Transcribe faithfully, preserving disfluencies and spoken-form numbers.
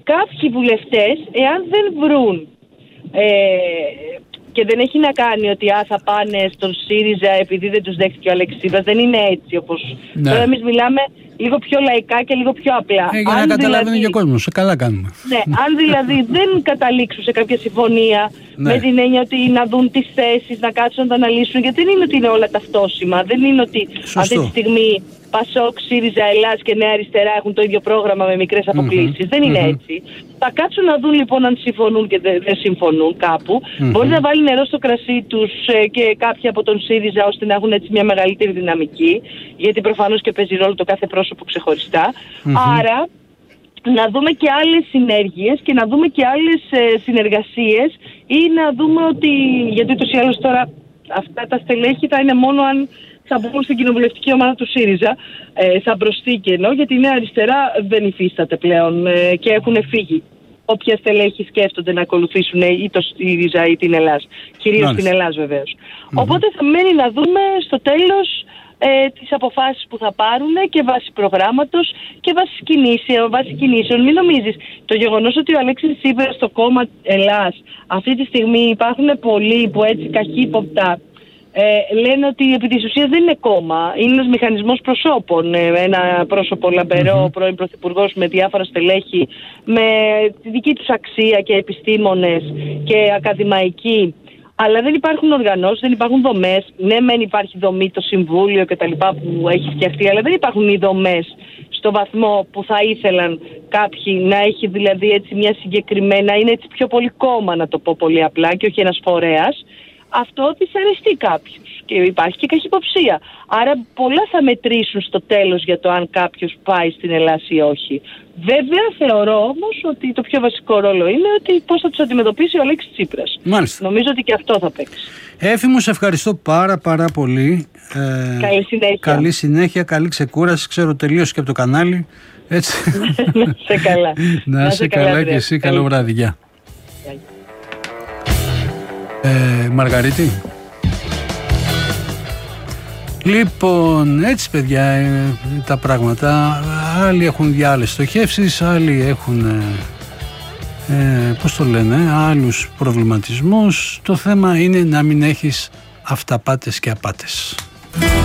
κάποιοι βουλευτές, εάν δεν βρουν ε, και δεν έχει να κάνει ότι α, θα πάνε στον ΣΥΡΙΖΑ επειδή δεν τους δέχτηκε ο Αλέξης Τσίπρας, δεν είναι έτσι όπως... Ναι. Τώρα εμείς μιλάμε λίγο πιο λαϊκά και λίγο πιο απλά. Ε, για αν να καταλαβαίνει δηλαδή, και ο κόσμος, καλά κάνουμε. Ναι, αν δηλαδή δεν καταλήξουν σε κάποια συμφωνία, ναι, με την έννοια ότι να δουν τις θέσεις, να κάτσουν να τα αναλύσουν, γιατί δεν είναι ότι είναι όλα ταυτόσιμα, δεν είναι ότι σωστό, αυτή τη στιγμή Πασόκ, ΣΥΡΙΖΑ, Ελλάς και Νέα Αριστερά έχουν το ίδιο πρόγραμμα με μικρές αποκλήσεις. Mm-hmm. Δεν είναι mm-hmm. έτσι. Θα κάτσουν να δουν λοιπόν αν συμφωνούν και δεν, δεν συμφωνούν κάπου. Mm-hmm. Μπορεί να βάλει νερό στο κρασί τους ε, και κάποιοι από τον ΣΥΡΙΖΑ ώστε να έχουν έτσι μια μεγαλύτερη δυναμική. Γιατί προφανώς και παίζει ρόλο το κάθε πρόσωπο ξεχωριστά. Mm-hmm. Άρα να δούμε και άλλες συνέργειες και να δούμε και άλλες ε, συνεργασίες ή να δούμε ότι, γιατί ούτως ή άλλως τώρα αυτά τα στελέχη θα είναι μόνο αν θα μπουν στην κοινοβουλευτική ομάδα του ΣΥΡΙΖΑ, ε, σαν προσθήκη εννοώ, γιατί η Νέα Αριστερά δεν υφίσταται πλέον ε, και έχουν φύγει. Όποια στελέχη σκέφτονται να ακολουθήσουν ή το ΣΥΡΙΖΑ ή την Ελλάς. Κυρίως την Ελλάς βεβαίως. Mm-hmm. Οπότε θα μένει να δούμε στο τέλος ε, τις αποφάσεις που θα πάρουν και βάσει προγράμματος και βάσει κινήσεων. Βάσει κινήσεων. Μην νομίζεις, το γεγονός ότι ο Αλέξης Τσίπρας στο κόμμα Ελλάς αυτή τη στιγμή υπάρχουν πολλοί που έτσι καχύποπτα Ε, λένε ότι επί της ουσίας δεν είναι κόμμα, είναι ένας μηχανισμός προσώπων, ε, ένα πρόσωπο λαμπερό, mm-hmm. πρώην πρωθυπουργός με διάφορα στελέχη, με τη δική τους αξία και επιστήμονες και ακαδημαϊκοί, αλλά δεν υπάρχουν οργανώσεις, δεν υπάρχουν δομές. Ναι, μεν υπάρχει δομή, το συμβούλιο και τα λοιπά που έχει φτιαχτεί, αλλά δεν υπάρχουν οι δομές στο βαθμό που θα ήθελαν κάποιοι να έχει, δηλαδή έτσι μια συγκεκριμένα, είναι έτσι πιο πολύ κόμμα, να το πω πολύ απλά και όχι ένας φορέας. Αυτό δυσαρεστεί κάποιους και υπάρχει και καχυποψία. Άρα πολλά θα μετρήσουν στο τέλος για το αν κάποιος πάει στην Ελλάδα ή όχι. Βέβαια θεωρώ όμως ότι το πιο βασικό ρόλο είναι ότι πώς θα τους αντιμετωπίσει ο Αλέξης Τσίπρας. Μάλιστα. Νομίζω ότι και αυτό θα παίξει. Έφη μου, σε ευχαριστώ πάρα πάρα πολύ. Ε, καλή συνέχεια. Καλή συνέχεια, καλή ξεκούραση. Ξέρω τελείωσε και από το κανάλι. Έτσι. Να σε καλά. Να σε καλά, καλά και εσύ. Καλό βράδυ. Γεια. Ε, Μαργαρίτη. Λοιπόν, έτσι παιδιά ε, τα πράγματα. Άλλοι έχουν για άλλες στοχεύσεις, άλλοι έχουν ε, ε, πώς το λένε, άλλους προβληματισμούς. Το θέμα είναι να μην έχεις αυταπάτες και απάτες.